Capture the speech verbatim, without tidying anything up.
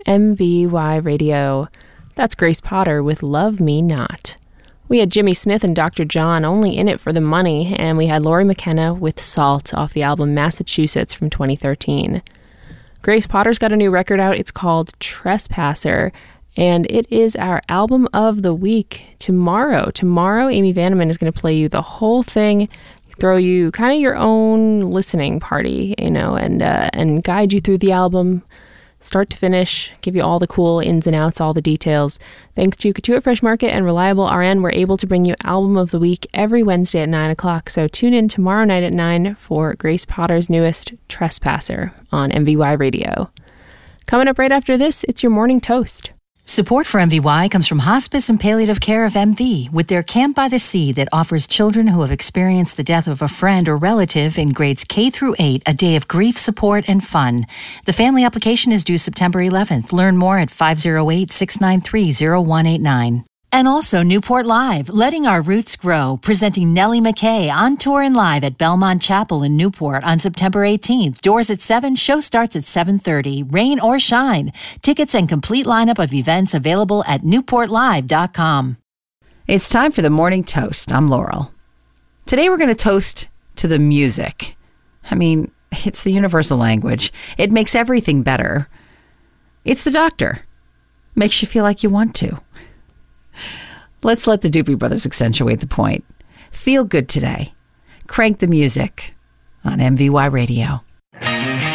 M V Y Radio. That's Grace Potter with Love Me Not. We had Jimmy Smith and Doctor John, Only in It for the Money, and we had Lori McKenna with Salt off the album Massachusetts from twenty thirteen. Grace Potter's got a new record out. It's called Trespasser, and it is our album of the week tomorrow. Tomorrow, Amy Vanneman is going to play you the whole thing, throw you kind of your own listening party, you know, and uh, and guide you through the album, start to finish, give you all the cool ins and outs, all the details. Thanks to Couture Fresh Market and Reliable R N, we're able to bring you Album of the Week every Wednesday at nine o'clock. So tune in tomorrow night at nine for Grace Potter's newest, Trespasser, on M V Y Radio. Coming up right after this, it's your Morning Toast. Support for M V Y comes from Hospice and Palliative Care of M V with their Camp by the Sea that offers children who have experienced the death of a friend or relative in grades K through eight a day of grief, support, and fun. The family application is due September eleventh. Learn more at five oh eight, six nine three, oh one eight nine. And also Newport Live, Letting Our Roots Grow, presenting Nellie McKay on tour and live at Belmont Chapel in Newport on September eighteenth. Doors at seven, show starts at seven thirty. Rain or shine. Tickets and complete lineup of events available at newport live dot com. It's time for the Morning Toast. I'm Laurel. Today we're going to toast to the music. I mean, it's the universal language. It makes everything better. It's the doctor. Makes you feel like you want to. Let's let the Doobie Brothers accentuate the point. Feel good today. Crank the music on M V Y Radio.